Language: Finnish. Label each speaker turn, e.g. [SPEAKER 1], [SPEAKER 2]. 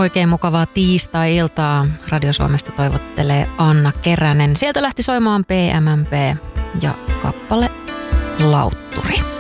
[SPEAKER 1] Oikein mukavaa tiistai-iltaa. Radio Suomesta toivottelee Anna Keränen. Sieltä lähti soimaan PMMP ja kappale Lautturi.